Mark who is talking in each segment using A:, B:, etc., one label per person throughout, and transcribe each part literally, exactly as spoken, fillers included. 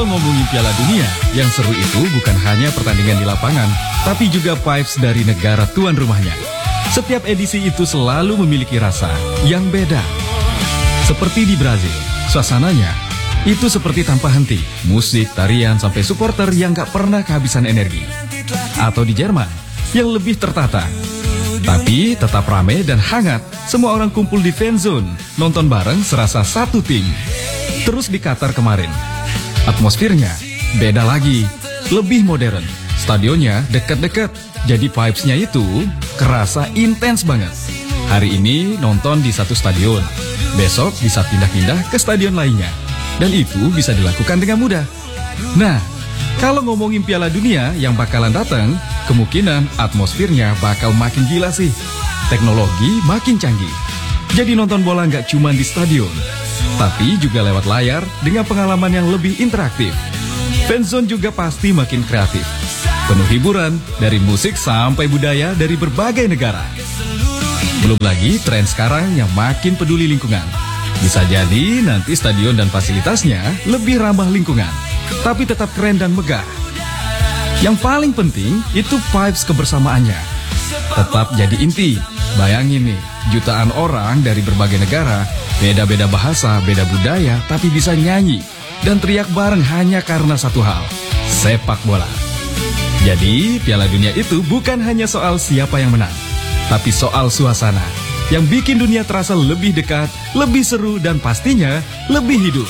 A: Kalau ngomongin Piala Dunia, yang seru itu bukan hanya pertandingan di lapangan, tapi juga vibes dari negara tuan rumahnya. Setiap edisi itu selalu memiliki rasa yang beda. Seperti di Brazil, suasananya itu seperti tanpa henti. Musik, tarian, sampai supporter yang gak pernah kehabisan energi. Atau di Jerman, yang lebih tertata. Tapi tetap ramai dan hangat. Semua orang kumpul di fan zone, nonton bareng serasa satu tim. Terus di Qatar kemarin, atmosfernya beda lagi, lebih modern. Stadionnya dekat-dekat, jadi vibes-nya itu kerasa intens banget. Hari ini nonton di satu stadion, besok bisa pindah-pindah ke stadion lainnya. Dan itu bisa dilakukan dengan mudah. Nah, kalau ngomongin Piala Dunia yang bakalan datang, kemungkinan atmosfernya bakal makin gila sih. Teknologi makin canggih. Jadi nonton bola nggak cuma di stadion, tapi juga lewat layar dengan pengalaman yang lebih interaktif. Fanzone juga pasti makin kreatif. Penuh hiburan dari musik sampai budaya dari berbagai negara. Belum lagi tren sekarang yang makin peduli lingkungan. Bisa jadi nanti stadion dan fasilitasnya lebih ramah lingkungan, tapi tetap keren dan megah. Yang paling penting itu vibes kebersamaannya. Tetap jadi inti. Bayangin nih, jutaan orang dari berbagai negara, beda-beda bahasa, beda budaya, tapi bisa nyanyi dan teriak bareng hanya karena satu hal, sepak bola. Jadi, Piala Dunia itu bukan hanya soal siapa yang menang, tapi soal suasana yang bikin dunia terasa lebih dekat, lebih seru, dan pastinya lebih hidup.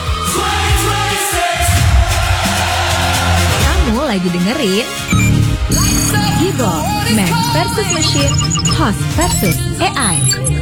B: Kamu lagi dengerin Gibol, Man versus Machine, Host versus A I.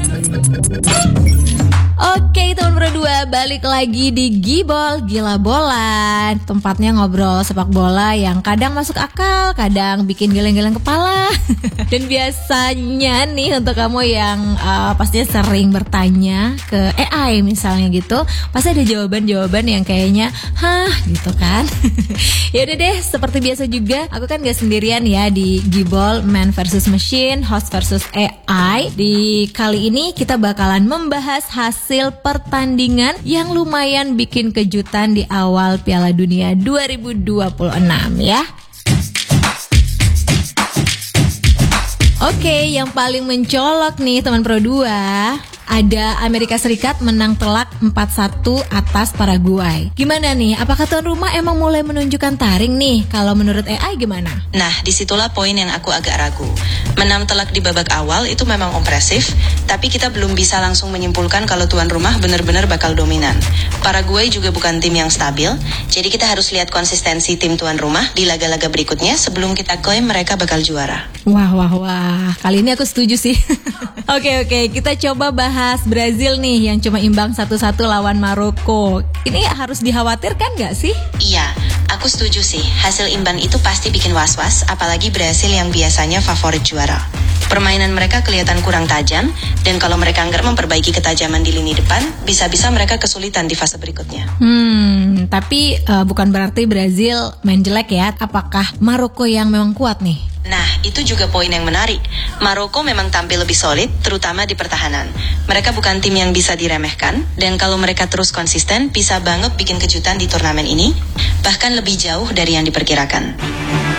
B: Oke teman berdua, balik lagi di Gibol Gila Bola. Tempatnya ngobrol sepak bola yang kadang masuk akal, kadang bikin geleng-geleng kepala. Dan biasanya nih untuk kamu yang uh, pastinya sering bertanya ke A I misalnya gitu, pasti ada jawaban-jawaban yang kayaknya hah gitu kan. Ya udah deh, seperti biasa juga aku kan gak sendirian ya di Gibol Man versus Machine, Host versus A I. Di kali ini kita bakalan membahas hasil pertandingan yang lumayan bikin kejutan di awal Piala Dunia dua ribu dua puluh enam ya. Oke, yang paling mencolok nih teman Pro dua, ada Amerika Serikat menang telak empat satu atas Paraguay. Gimana nih? Apakah tuan rumah emang mulai menunjukkan taring nih? Kalau menurut A I gimana?
C: Nah, disitulah poin yang aku agak ragu. Menang telak di babak awal itu memang impresif, tapi kita belum bisa langsung menyimpulkan kalau tuan rumah benar-benar bakal dominan. Paraguay juga bukan tim yang stabil, jadi kita harus lihat konsistensi tim tuan rumah di laga-laga berikutnya sebelum kita klaim mereka bakal juara.
B: Wah, wah, wah. Kali ini aku setuju sih. Oke, oke. Kita coba bahas Brazil nih yang cuma imbang satu satu lawan Maroko. Ini harus dikhawatirkan gak sih?
C: Iya, aku setuju sih. Hasil imbang itu pasti bikin was-was, apalagi Brazil yang biasanya favorit juara. Permainan mereka kelihatan kurang tajam, dan kalau mereka nggak memperbaiki ketajaman di lini depan, bisa-bisa mereka kesulitan di fase berikutnya.
B: Hmm, tapi uh, bukan berarti Brazil main jelek ya. Apakah Maroko yang memang kuat nih?
C: Nah, itu juga poin yang menarik. Maroko memang tampil lebih solid, terutama di pertahanan. Mereka bukan tim yang bisa diremehkan, dan kalau mereka terus konsisten, bisa banget bikin kejutan di turnamen ini, bahkan lebih jauh dari yang diperkirakan.